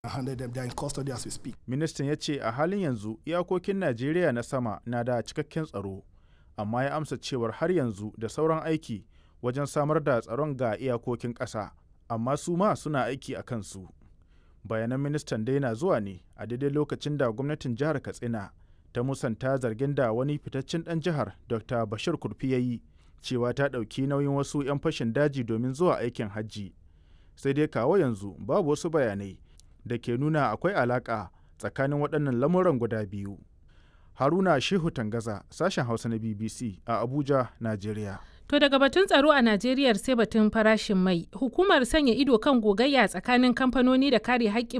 Ministan ya ce a halin yanzu iyakokin Najeriya na sama na da cikakken tsaro, amma ya amsa cewar har yanzu da sauran aiki wajen samar da tsaron ga iyakokin ƙasa, amma su ma suna aiki a kansu. Bayanan ministan dai na zuwa ne a daidai lokacin da gwamnatin jihar Katsina ta musanta zargin da wani fitaccen ɗan jihar Dr. Bashir Kurfi ya yi cewa ta ɗauki nauyin wasu 'yan fashin daji domin zuwa aikin hajji. Sai dai kawo yanzu babu wasu bayanai da ke nuna akwai alaƙa tsakanin waɗannan lamuran guda biyu. Haruna Shehu Tangaza, sashen Hausa na BBC a Abuja, Najeriya. To daga batun tsaro a Najeriya sai batun farashin mai. Hukumar sanya ido kan gogayya tsakanin kamfanoni da kare haƙƙin